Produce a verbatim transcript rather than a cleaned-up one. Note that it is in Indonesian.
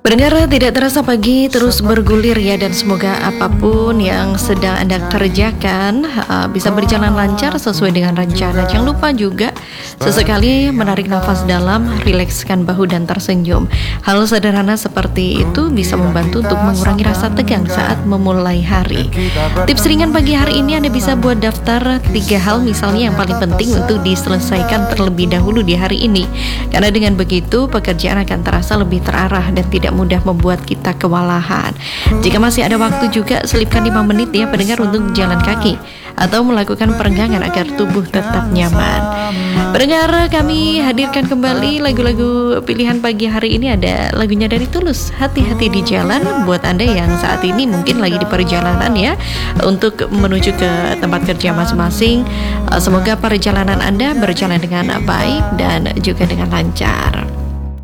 Pendengar, tidak terasa pagi terus bergulir ya, dan semoga apapun yang sedang Anda kerjakan uh, bisa berjalan lancar sesuai dengan rencana. Jangan lupa juga sesekali menarik nafas dalam, rilekskan bahu dan tersenyum. Hal sederhana seperti itu bisa membantu untuk mengurangi rasa tegang saat memulai hari. Tips ringan pagi hari ini, Anda bisa buat daftar tiga hal misalnya yang paling penting untuk diselesaikan terlebih dahulu di hari ini. Karena dengan begitu pekerjaan akan terasa lebih terarah dan tidak mudah membuat kita kewalahan. Jika masih ada waktu juga, selipkan lima menit ya pendengar untuk jalan kaki atau melakukan perenggangan agar tubuh tetap nyaman. Pendengar, kami hadirkan kembali lagu-lagu pilihan pagi hari ini. Ada lagunya dari Tulus, Hati-hati di Jalan, buat Anda yang saat ini mungkin lagi di perjalanan ya, untuk menuju ke tempat kerja masing-masing. Semoga perjalanan Anda berjalan dengan baik dan juga dengan lancar.